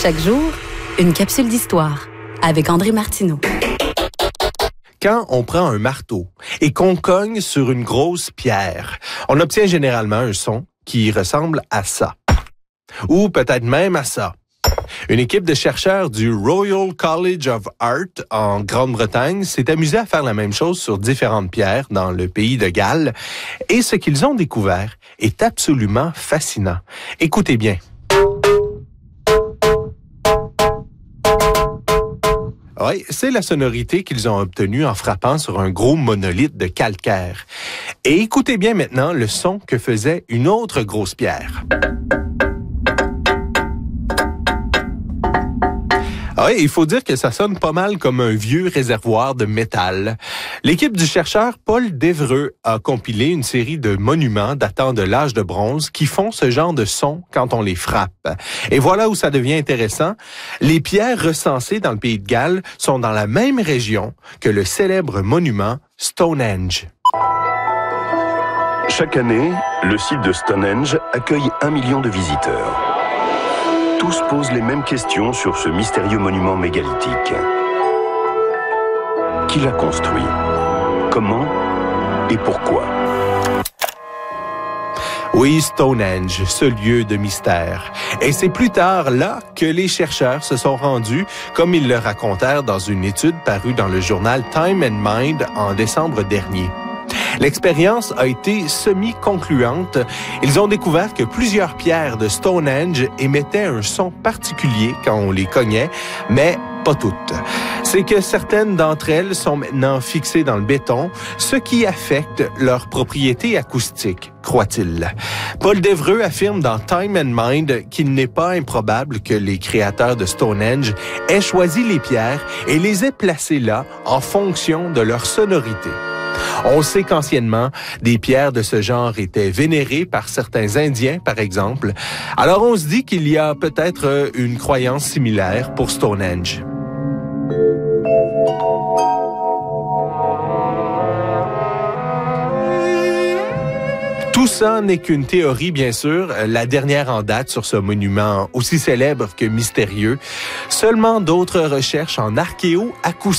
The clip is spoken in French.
Chaque jour, une capsule d'histoire avec André Martineau. Quand on prend un marteau et qu'on cogne sur une grosse pierre, on obtient généralement un son qui ressemble à ça. Ou peut-être même à ça. Une équipe de chercheurs du Royal College of Art en Grande-Bretagne s'est amusée à faire la même chose sur différentes pierres dans le pays de Galles. Et ce qu'ils ont découvert est absolument fascinant. Écoutez bien. Oui, c'est la sonorité qu'ils ont obtenue en frappant sur un gros monolithe de calcaire. Et écoutez bien maintenant le son que faisait une autre grosse pierre. Ah oui, il faut dire que ça sonne pas mal comme un vieux réservoir de métal. L'équipe du chercheur Paul Devereux a compilé une série de monuments datant de l'âge de bronze qui font ce genre de son quand on les frappe. Et voilà où ça devient intéressant. Les pierres recensées dans le pays de Galles sont dans la même région que le célèbre monument Stonehenge. Chaque année, le site de Stonehenge accueille 1 million de visiteurs. Tous posent les mêmes questions sur ce mystérieux monument mégalithique. Qui l'a construit? Comment et pourquoi? Oui, Stonehenge, ce lieu de mystère. Et c'est plus tard là que les chercheurs se sont rendus, comme ils le racontèrent dans une étude parue dans le journal Time and Mind en décembre dernier. L'expérience a été semi-concluante. Ils ont découvert que plusieurs pierres de Stonehenge émettaient un son particulier quand on les cognait, mais pas toutes. C'est que certaines d'entre elles sont maintenant fixées dans le béton, ce qui affecte leurs propriétés acoustiques, croit-il. Paul Devereux affirme dans Time and Mind qu'il n'est pas improbable que les créateurs de Stonehenge aient choisi les pierres et les aient placées là en fonction de leur sonorité. On sait qu'anciennement, des pierres de ce genre étaient vénérées par certains Indiens, par exemple. Alors on se dit qu'il y a peut-être une croyance similaire pour Stonehenge. Tout ça n'est qu'une théorie, bien sûr, la dernière en date sur ce monument aussi célèbre que mystérieux. Seulement d'autres recherches en archéo-acoustique